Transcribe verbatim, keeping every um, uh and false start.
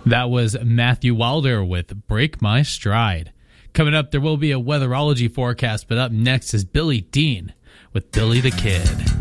That was Matthew Wilder with Break My Stride. Coming up, there will be a weatherology forecast, but up next is Billy Dean with Billy the Kid.